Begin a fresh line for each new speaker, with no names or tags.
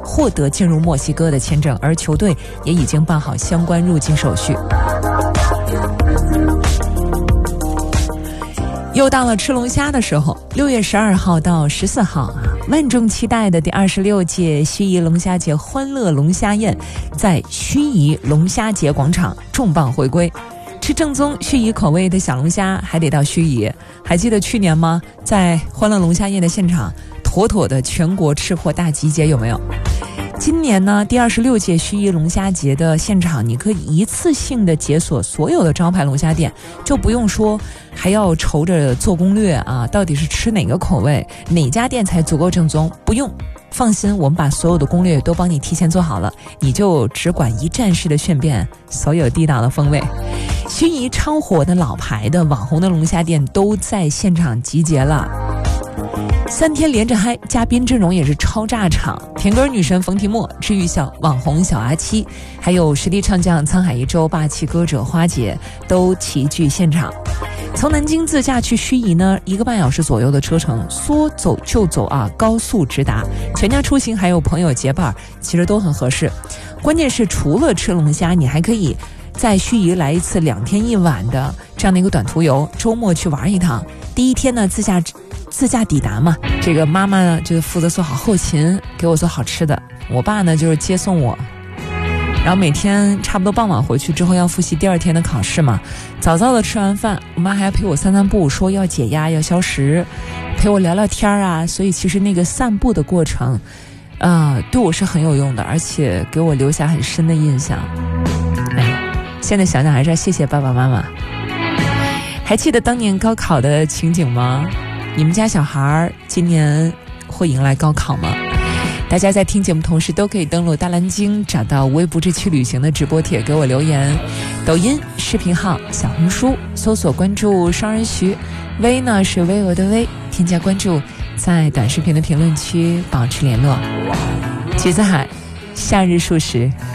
获得进入墨西哥的签证，而球队也已经办好相关入境手续。又到了吃龙虾的时候，6月12号到14号啊，万众期待的第26届盱眙龙虾节欢乐龙虾宴在盱眙龙虾节广场重磅回归。吃正宗盱眙口味的小龙虾还得到盱眙，还记得去年吗？在欢乐龙虾宴的现场，妥妥的全国吃货大集结，有没有？今年呢，第26届盱眙龙虾节的现场，你可以一次性的解锁所有的招牌龙虾店，就不用说还要愁着做攻略啊，到底是吃哪个口味，哪家店才足够正宗？不用，放心，我们把所有的攻略都帮你提前做好了，你就只管一站式的炫遍所有地道的风味。盱眙超火的老牌的网红的龙虾店都在现场集结了。3天连着嗨，嘉宾阵容也是超炸场，甜歌女神冯提莫、治愈小网红小阿七，还有实力唱将沧海一周、霸气歌者花姐都齐聚现场。从南京自驾去盱眙呢，1个半小时左右的车程，说走就走啊，高速直达，全家出行还有朋友结伴，其实都很合适。关键是除了吃龙虾，你还可以在盱眙来一次2天1晚的这样的一个短途游，周末去玩一趟。第1天呢自驾抵达嘛，这个妈妈呢就负责做好后勤，给我做好吃的，我爸呢就是接送我，然后每天差不多傍晚回去之后要复习第2天的考试嘛，早早的吃完饭，我妈还要陪我散散步，说要解压要消食，陪我聊聊天啊，所以其实那个散步的过程对我是很有用的，而且给我留下很深的印象。现在想想还是要谢谢爸爸妈妈。还记得当年高考的情景吗？你们家小孩今年会迎来高考吗？大家在听节目同时都可以登录大蓝鲸，找到微不知趣旅行的直播帖给我留言。抖音视频号、小红书搜索关注双人徐，微呢是巍峨的微，添加关注，在短视频的评论区保持联络。橘子海，夏日数十。